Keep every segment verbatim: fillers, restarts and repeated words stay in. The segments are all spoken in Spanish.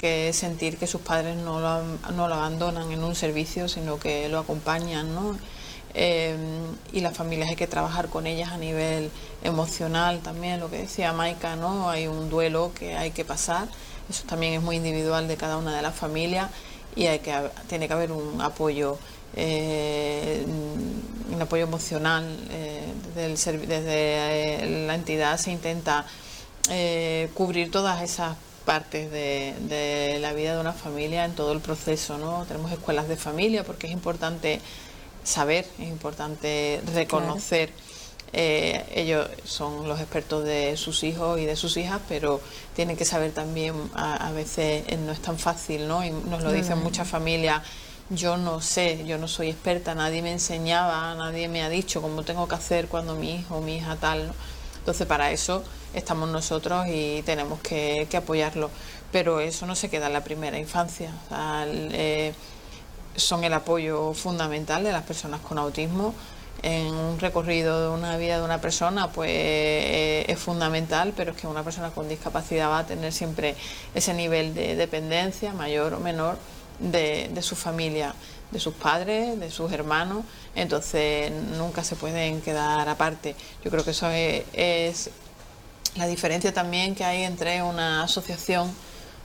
que sentir que sus padres no lo, no lo abandonan en un servicio, sino que lo acompañan, ¿no? Eh, y las familias hay que trabajar con ellas a nivel emocional también, lo que decía Maika, ¿no? Hay un duelo que hay que pasar, eso también es muy individual de cada una de las familias, y hay que tiene que haber un apoyo eh, un apoyo emocional eh, desde, el, desde eh, la entidad se intenta eh, cubrir todas esas partes de, de la vida de una familia en todo el proceso, ¿no? Tenemos escuelas de familia porque es importante saber, es importante reconocer. Claro. Eh, ellos son los expertos de sus hijos y de sus hijas, pero tienen que saber también, a, a veces no es tan fácil, ¿no? Y nos lo dicen uh-huh. muchas familias, yo no sé, yo no soy experta, nadie me enseñaba, nadie me ha dicho cómo tengo que hacer cuando mi hijo o mi hija tal, ¿no? Entonces para eso estamos nosotros y tenemos que, que apoyarlo, pero eso no se queda en la primera infancia. O sea, el, eh, son el apoyo fundamental de las personas con autismo. En un recorrido de una vida de una persona pues eh, es fundamental, pero es que una persona con discapacidad va a tener siempre ese nivel de dependencia, mayor o menor, de, de su familia, de sus padres, de sus hermanos, entonces nunca se pueden quedar aparte. Yo creo que eso es, es la diferencia también que hay entre una asociación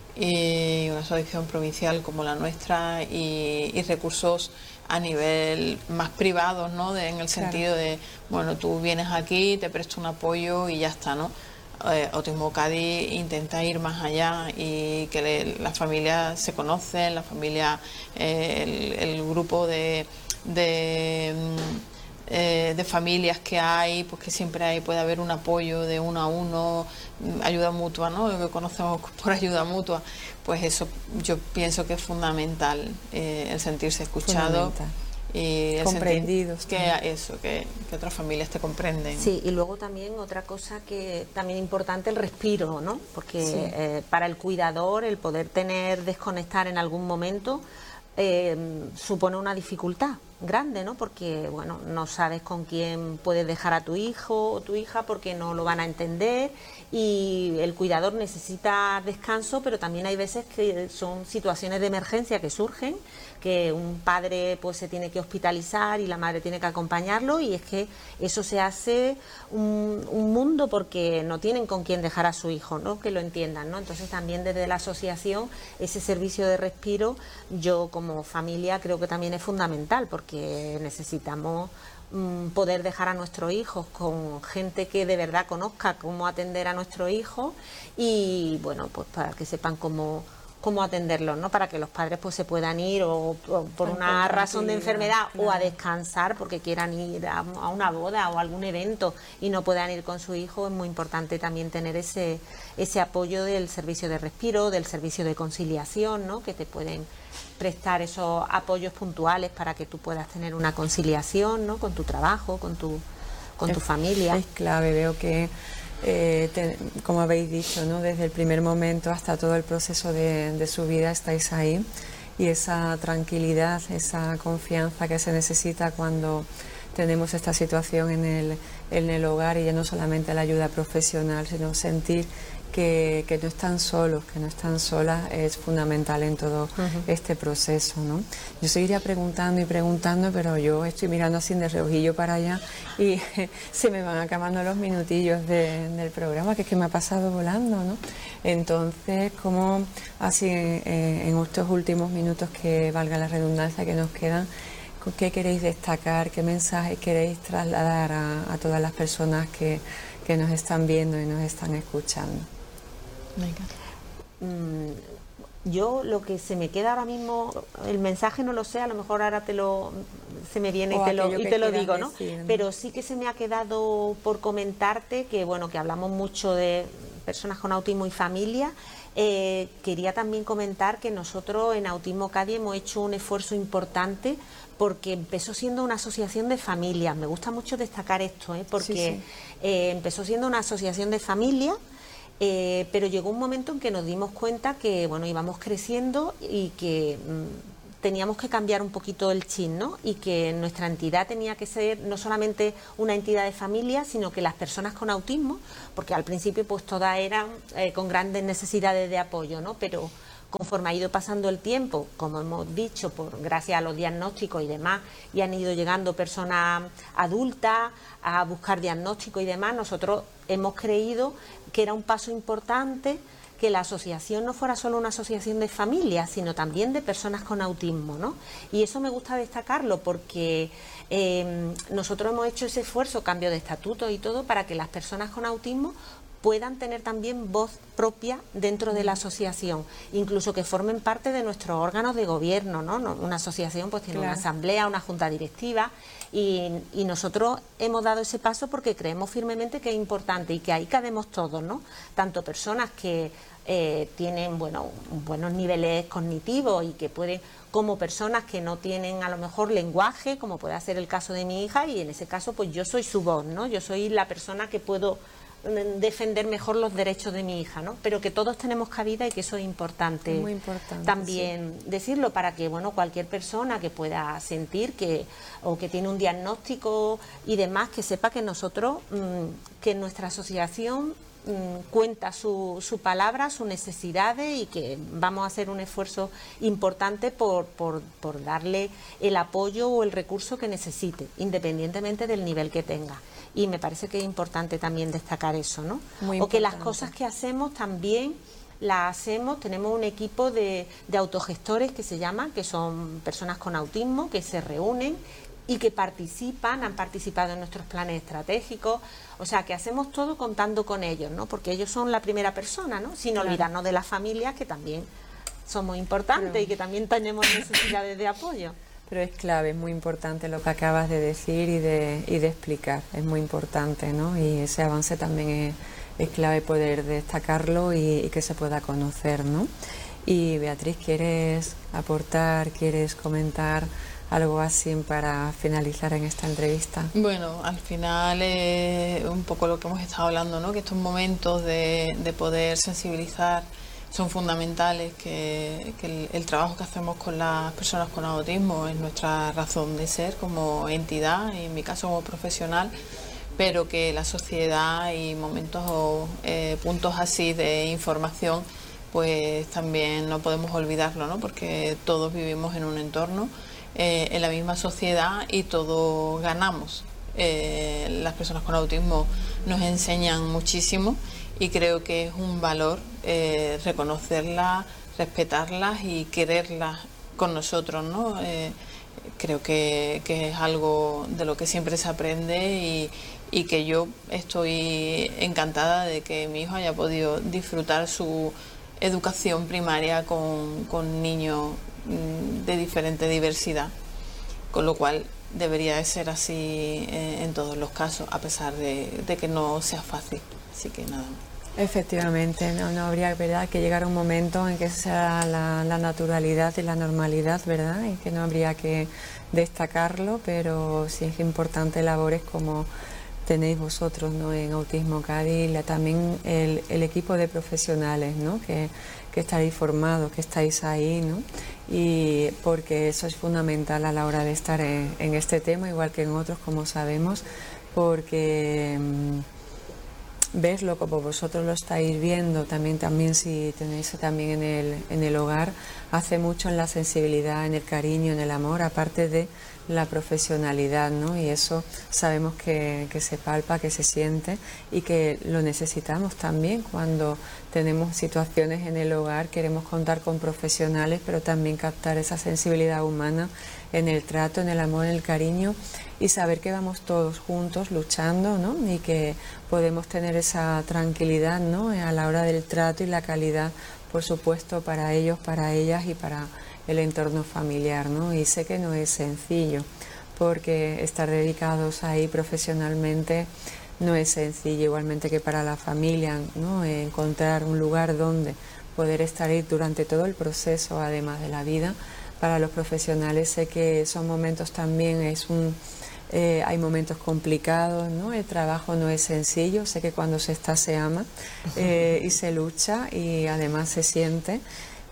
y una asociación provincial como la nuestra y, y recursos a nivel más privado, ¿no? De, en el sentido claro. de, bueno, tú vienes aquí, te presto un apoyo y ya está, ¿no? Eh, Autismo Cádiz intenta ir más allá y que le, las familias se conocen, la familia, eh, el, el grupo de, de Eh, de familias que hay, pues que siempre hay, puede haber un apoyo de uno a uno, ayuda mutua, ¿no? Lo que conocemos por ayuda mutua, pues eso yo pienso que es fundamental, eh, el sentirse escuchado y el comprendidos, sentir que eso, que, que otras familias te comprenden. Sí, y luego también otra cosa que también importante, el respiro, ¿no? Porque sí. eh, para el cuidador el poder tener, desconectar en algún momento eh, supone una dificultad grande, ¿no? Porque, bueno, no sabes con quién puedes dejar a tu hijo o tu hija porque no lo van a entender y el cuidador necesita descanso, pero también hay veces que son situaciones de emergencia que surgen, que un padre pues se tiene que hospitalizar y la madre tiene que acompañarlo y es que eso se hace un, un mundo porque no tienen con quién dejar a su hijo, ¿no? Que lo entiendan, ¿no? Entonces también desde la asociación ese servicio de respiro yo como familia creo que también es fundamental porque que necesitamos mm, poder dejar a nuestros hijos con gente que de verdad conozca cómo atender a nuestros hijos y bueno, pues para que sepan cómo, cómo atenderlos, ¿no? Para que los padres pues se puedan ir o, o por una razón de enfermedad claro. o a descansar porque quieran ir a, a una boda o a algún evento y no puedan ir con su hijo. Es muy importante también tener ese, ese apoyo del servicio de respiro, del servicio de conciliación, ¿no? Que te pueden prestar esos apoyos puntuales para que tú puedas tener una conciliación, ¿no? Con tu trabajo, con tu, con tu es, familia. Es clave, veo que, eh, te, como habéis dicho, ¿no? Desde el primer momento hasta todo el proceso de, de su vida estáis ahí y esa tranquilidad, esa confianza que se necesita cuando tenemos esta situación en el, en el hogar y ya no solamente la ayuda profesional, sino sentir Que, que no están solos, que no están solas, es fundamental en todo uh-huh. este proceso, ¿no? Yo seguiría preguntando y preguntando, pero yo estoy mirando así de reojillo para allá y se me van acabando los minutillos de, del programa, que es que me ha pasado volando, ¿no? Entonces, ¿cómo así eh, en estos últimos minutos, que valga la redundancia, que nos quedan, qué queréis destacar, qué mensaje queréis trasladar a, a todas las personas que, que nos están viendo y nos están escuchando? Mm, yo lo que se me queda ahora mismo, el mensaje no lo sé, a lo mejor ahora te lo se me viene o y te lo, y te lo digo, ¿no? Decir, ¿no? Pero sí que se me ha quedado por comentarte que bueno, que hablamos mucho de personas con autismo y familia. Eh, quería también comentar que nosotros en Autismo Cádiz hemos hecho un esfuerzo importante porque empezó siendo una asociación de familias. Me gusta mucho destacar esto, ¿eh? Porque sí, sí. Eh, empezó siendo una asociación de familias. Eh, pero llegó un momento en que nos dimos cuenta que bueno, íbamos creciendo y que mmm, teníamos que cambiar un poquito el chip, ¿no? Y que nuestra entidad tenía que ser no solamente una entidad de familia, sino que las personas con autismo, porque al principio pues todas eran eh, con grandes necesidades de apoyo, ¿no? Pero conforme ha ido pasando el tiempo, como hemos dicho, por gracias a los diagnósticos y demás, y han ido llegando personas adultas a buscar diagnóstico y demás, nosotros hemos creído que era un paso importante que la asociación no fuera solo una asociación de familias, sino también de personas con autismo, ¿no? Y eso me gusta destacarlo porque eh, nosotros hemos hecho ese esfuerzo, cambio de estatuto y todo, para que las personas con autismo puedan tener también voz propia dentro de la asociación, incluso que formen parte de nuestros órganos de gobierno, ¿no? Una asociación pues tiene claro. una asamblea, una junta directiva y, y nosotros hemos dado ese paso porque creemos firmemente que es importante y que ahí cabemos todos, ¿no? Tanto personas que eh, tienen bueno, buenos niveles cognitivos y que pueden, como personas que no tienen a lo mejor lenguaje, como puede ser el caso de mi hija, y en ese caso pues yo soy su voz, ¿no? Yo soy la persona que puedo defender mejor los derechos de mi hija, ¿no? Pero que todos tenemos cabida y que eso es importante, muy importante también sí. decirlo, para que bueno cualquier persona que pueda sentir que o que tiene un diagnóstico y demás, que sepa que nosotros mmm, que nuestra asociación mmm, cuenta su, su palabra, sus necesidades y que vamos a hacer un esfuerzo importante por, por, por darle el apoyo o el recurso que necesite, independientemente del nivel que tenga. Y me parece que es importante también destacar eso, ¿no? Muy o que las importante. cosas que hacemos también las hacemos, tenemos un equipo de, de autogestores que se llama, que son personas con autismo, que se reúnen y que participan, han participado en nuestros planes estratégicos, o sea, que hacemos todo contando con ellos, ¿no? Porque ellos son la primera persona, ¿no? Sin claro. olvidarnos de las familias, que también somos importantes Pero... y que también tenemos necesidades de apoyo. Pero es clave, es muy importante lo que acabas de decir y de, y de explicar, es muy importante, ¿no? Y ese avance también es, es clave poder destacarlo y, y que se pueda conocer, ¿no? Y Beatriz, ¿quieres aportar, quieres comentar algo así para finalizar en esta entrevista? Bueno, al final es un poco lo que hemos estado hablando, ¿no? Que estos momentos de, de poder sensibilizar son fundamentales, que, que el, el trabajo que hacemos con las personas con autismo es nuestra razón de ser como entidad y en mi caso como profesional, pero que la sociedad y momentos o eh, puntos así de información pues también no podemos olvidarlo, ¿no? Porque todos vivimos en un entorno, eh, en la misma sociedad y todos ganamos. Eh, las personas con autismo nos enseñan muchísimo y creo que es un valor eh, reconocerlas, respetarlas y quererlas con nosotros, ¿no? Eh, creo que, que es algo de lo que siempre se aprende y, y que yo estoy encantada de que mi hijo haya podido disfrutar su educación primaria con, con niños de diferente diversidad, con lo cual debería de ser así en, en todos los casos, a pesar de, de que no sea fácil. Así que nada más. Efectivamente, no, no habría, ¿verdad?, que llegar a un momento en que sea la, la naturalidad y la normalidad, ¿verdad?, y que no habría que destacarlo, pero sí es importante labores como tenéis vosotros, ¿no?, en Autismo Cádiz, la, también el, el equipo de profesionales, ¿no?, que, que estáis formados, que estáis ahí, ¿no?, y porque eso es fundamental a la hora de estar en, en este tema, igual que en otros, como sabemos, porque mmm, verlo como vosotros lo estáis viendo, también, también si tenéis también en el, en el hogar, hace mucho en la sensibilidad, en el cariño, en el amor, aparte de la profesionalidad, ¿no? Y eso sabemos que, que se palpa, que se siente y que lo necesitamos también cuando tenemos situaciones en el hogar, queremos contar con profesionales, pero también captar esa sensibilidad humana en el trato, en el amor, en el cariño y saber que vamos todos juntos luchando, ¿no?, y que podemos tener esa tranquilidad, ¿no?, a la hora del trato y la calidad, por supuesto, para ellos, para ellas y para el entorno familiar, ¿no? Y sé que no es sencillo, porque estar dedicados ahí profesionalmente no es sencillo, igualmente que para la familia, ¿no?, encontrar un lugar donde poder estar ahí durante todo el proceso, además de la vida. Para los profesionales sé que son momentos también, es un, eh, hay momentos complicados, ¿no? El trabajo no es sencillo, sé que cuando se está se ama eh, y se lucha y además se siente,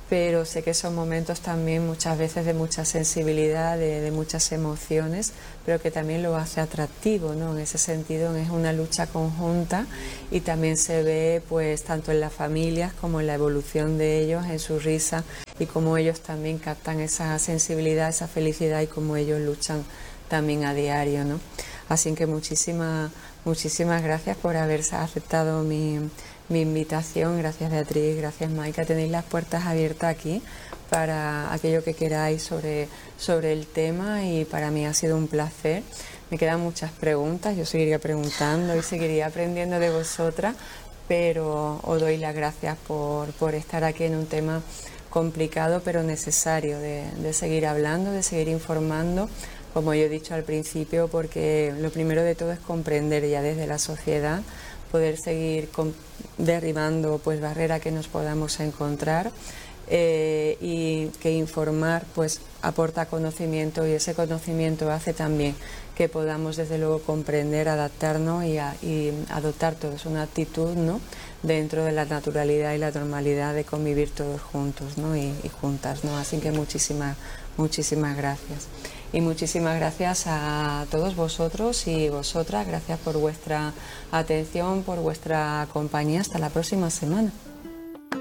pero sé que son momentos también muchas veces de mucha sensibilidad, de, de muchas emociones, pero que también lo hace atractivo, ¿no? En ese sentido es una lucha conjunta y también se ve pues tanto en las familias como en la evolución de ellos, en su risa y cómo ellos también captan esa sensibilidad, esa felicidad y cómo ellos luchan también a diario, ¿no? Así que muchísimas, muchísimas gracias por haber aceptado mi mi invitación. Gracias Beatriz, gracias Maika, tenéis las puertas abiertas aquí para aquello que queráis sobre, sobre el tema y para mí ha sido un placer. Me quedan muchas preguntas, yo seguiría preguntando y seguiría aprendiendo de vosotras, pero os doy las gracias por, por estar aquí en un tema complicado pero necesario de, de seguir hablando, de seguir informando, como yo he dicho al principio, porque lo primero de todo es comprender ya desde la sociedad, poder seguir con, derribando pues barreras que nos podamos encontrar eh, y que informar pues aporta conocimiento y ese conocimiento hace también que podamos desde luego comprender, adaptarnos y, a, y adoptar todos una actitud, ¿no?, dentro de la naturalidad y la normalidad de convivir todos juntos, ¿no?, y, y juntas, ¿no? Así que muchísimas, muchísimas gracias. Y muchísimas gracias a todos vosotros y vosotras, gracias por vuestra atención, por vuestra compañía. Hasta la próxima semana.